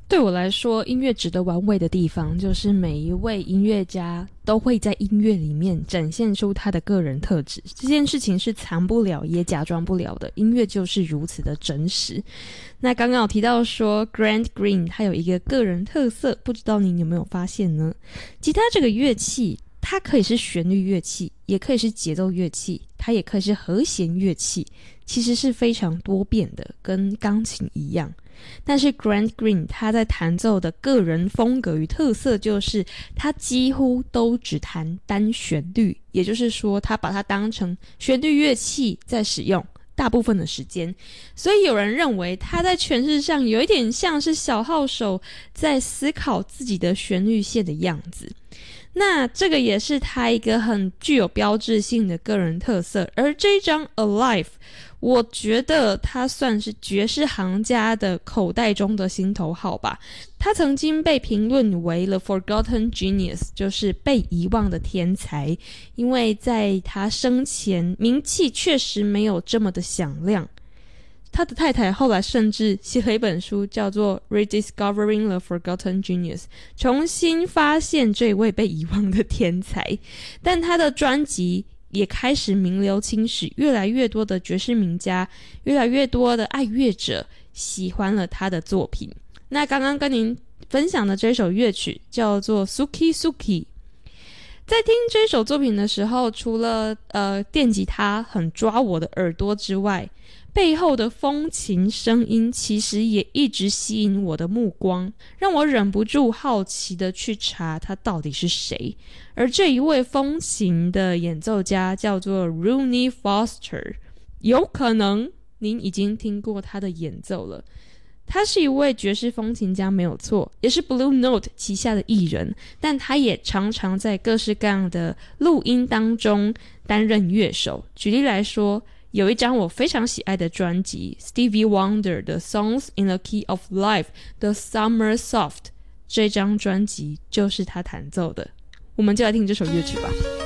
对我来说，音乐值得玩味的地方，就是每一位音乐家都会在音乐里面展现出他的个人特质，这件事情是藏不了也假装不了的，音乐就是如此的真实。那刚刚有提到说 Grant Green 他有一个个人特色，不知道你有没有发现呢？吉他这个乐器它可以是旋律乐器，也可以是节奏乐器，它也可以是和弦乐器，其实是非常多变的，跟钢琴一样。但是 Grant Green 他在弹奏的个人风格与特色就是他几乎都只弹单旋律，也就是说他把它当成旋律乐器在使用大部分的时间，所以有人认为他在诠释上有一点像是小号手在思考自己的旋律线的样子。那这个也是他一个很具有标志性的个人特色，而这一张 Alive 我觉得他算是爵士行家的口袋中的心头好吧。他曾经被评论为 The Forgotten Genius， 就是被遗忘的天才，因为在他生前名气确实没有这么的响亮。他的太太后来甚至写了一本书叫做 Rediscovering the Forgotten Genius， 重新发现这位被遗忘的天才。但他的专辑也开始名留青史，越来越多的爵士名家，越来越多的爱乐者喜欢了他的作品。那刚刚跟您分享的这首乐曲叫做 Suki Suki。在听这首作品的时候，除了电吉他很抓我的耳朵之外，背后的风琴声音其实也一直吸引我的目光，让我忍不住好奇的去查他到底是谁。而这一位风琴的演奏家叫做 Ronnie Foster， 有可能您已经听过他的演奏了。他是一位爵士风琴家没有错，也是 Blue Note 旗下的艺人，但他也常常在各式各样的录音当中担任乐手。举例来说，有一张我非常喜爱的专辑 Stevie Wonder 的 Songs in the Key of Life The Summer Soft， 这张专辑就是他弹奏的。我们就来听这首乐曲吧。